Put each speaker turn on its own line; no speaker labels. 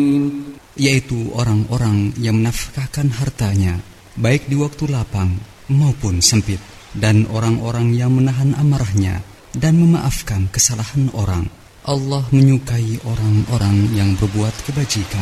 yaitu orang-orang yang menafkahkan hartanya, baik di waktu lapang maupun sempit, dan orang-orang yang menahan amarahnya dan memaafkan kesalahan orang. Allah menyukai orang-orang yang berbuat kebajikan.